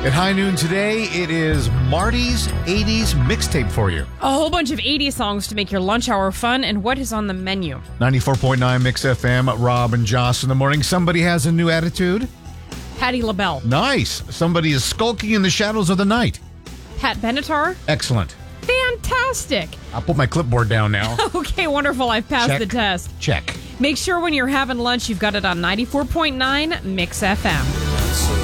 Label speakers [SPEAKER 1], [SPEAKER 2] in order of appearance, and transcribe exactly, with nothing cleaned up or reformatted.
[SPEAKER 1] At high noon today, it is Marty's eighties mixtape for you.
[SPEAKER 2] A whole bunch of eighties songs to make your lunch hour fun, and what is on the menu?
[SPEAKER 1] ninety-four point nine Mix F M, Rob and Joss in the morning. Somebody has a new attitude?
[SPEAKER 2] Patti LaBelle.
[SPEAKER 1] Nice. Somebody is skulking in the shadows of the night.
[SPEAKER 2] Pat Benatar.
[SPEAKER 1] Excellent.
[SPEAKER 2] Fantastic.
[SPEAKER 1] I'll put my clipboard down now.
[SPEAKER 2] Okay, wonderful. I've passed
[SPEAKER 1] Check.
[SPEAKER 2] the test.
[SPEAKER 1] Check.
[SPEAKER 2] Make sure when you're having lunch, you've got it on ninety-four point nine Mix F M.